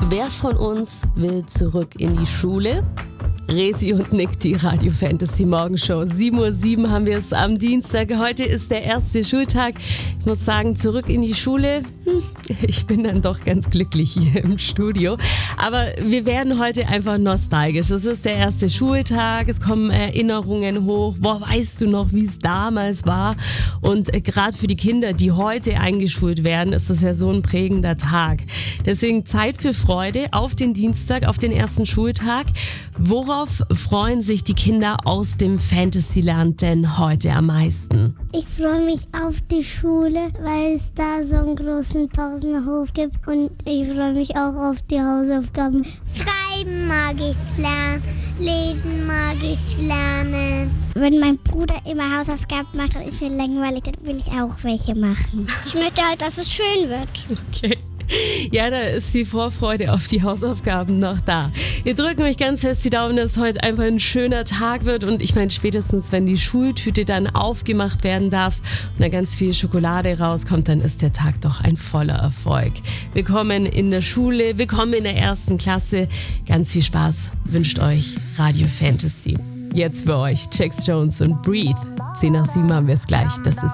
Wer von uns will zurück in die Schule? Resi und Nick, die Radio Fantasy Morgenshow. 7:07 Uhr haben wir es am Dienstag. Heute ist der erste Schultag. Ich muss sagen, zurück in die Schule. Ich bin dann doch ganz glücklich hier im Studio. Aber wir werden heute einfach nostalgisch. Es ist der erste Schultag. Es kommen Erinnerungen hoch. Boah, weißt du noch, wie es damals war? Und gerade für die Kinder, die heute eingeschult werden, ist das ja so ein prägender Tag. Deswegen Zeit für Freude auf den Dienstag, auf den ersten Schultag. Worauf freuen sich die Kinder aus dem Fantasyland denn heute am meisten? Ich freue mich auf die Schule, weil es da so einen großen Pausenhof gibt. Und ich freue mich auch auf die Hausaufgaben. Schreiben mag ich lernen, lesen mag ich lernen. Wenn mein Bruder immer Hausaufgaben macht und ich bin langweilig, dann will ich auch welche machen. Ich möchte halt, dass es schön wird. Okay. Ja, da ist die Vorfreude auf die Hausaufgaben noch da. Wir drücken euch ganz fest die Daumen, dass heute einfach ein schöner Tag wird. Und ich meine, spätestens wenn die Schultüte dann aufgemacht werden darf und da ganz viel Schokolade rauskommt, dann ist der Tag doch ein voller Erfolg. Willkommen in der Schule, willkommen in der ersten Klasse. Ganz viel Spaß wünscht euch Radio Fantasy. Jetzt für euch Jax Jones und Breathe. 10:07 haben wir es gleich. Das ist